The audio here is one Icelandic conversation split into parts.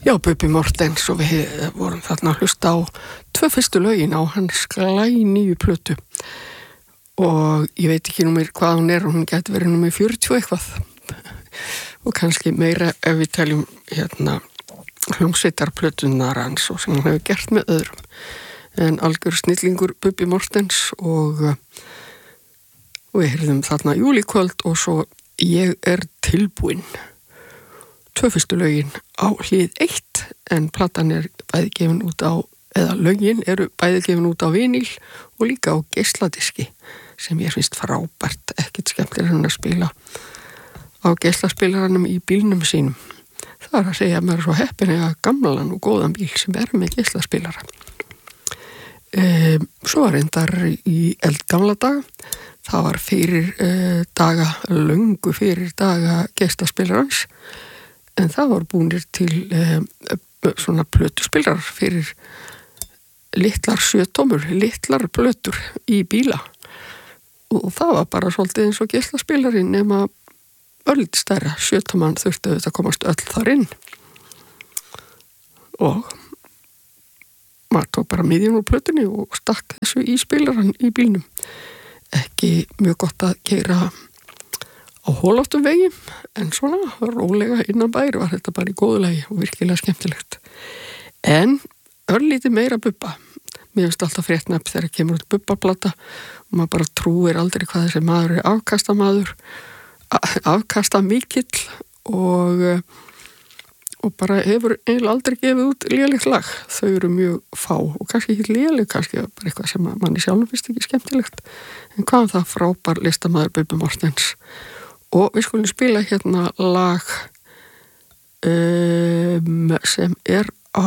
Já, Bubbi Morthens og við vorum þarna að hlusta á 2 fyrstu lögin á hans glænýju plötu og ég veit ekki númer hvað hún gæti verið númer 40 eitthvað og kannski meira ef við teljum hljómsveitarplötunar hans og sem hann hefur gert með öðrum en algjör snillingur Bubbi Morthens og við heyrðum þarna Júlíkvöld og svo Ég tilbúinn 2 fyrstu lögin á hlið 1 en platan bæði gefin út á, eða lögin eru bæði gefin út á viníl og líka á geisladiski sem ég finnst frábært, ekkert skemmtilega að spila á geislaspilaranum í bílnum sínum. Það að segja að maður er svo heppin að gamlan og góðan bíl sem með geislaspilara. Svo var reyndar í eldgamla daga, það var fyrir löngu fyrir daga geislaspilarans en það var búinir til svona plötuspilarar fyrir litlar 7 tómur, litlar plötur í bíla og það var bara svolítið eins og geislaspilari nema öld stærra, 7 tóman þurfti auðvitað að komast öll þar inn og maður tók bara miðjum úr plötunni og stakk þessu í spilaran í bílnum. Ekki mjög gott að keyra á holóttum vegi, en svona rólega innan bæri var þetta bara í góðu lagi og virkilega skemmtilegt. En örlítið meira Bubba. Mér finnst alltaf fréttnefn þegar kemur út Bubba-plata og maður bara trúir aldrei hvað þessi maður er afkastamikill og bara hefur eiginlega aldrei gefið út lélegt lag. Þau eru mjög fá og kannski ekki léleg, kannski bara eitthvað sem manni sjálfum finnst ekki skemmtilegt. En hvað það frábær listamaður Bubbi Morthens. Og við skulum spila hérna lag sem á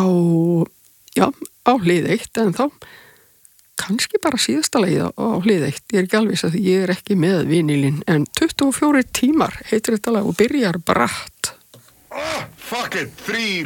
hlið 1 en þá kannski bara síðasta lagið á hlið 1. Ég ekki alveg að ég ekki með vinilinn en 24 tímar heitir þetta lag og byrjar bratt. Fuck it, 3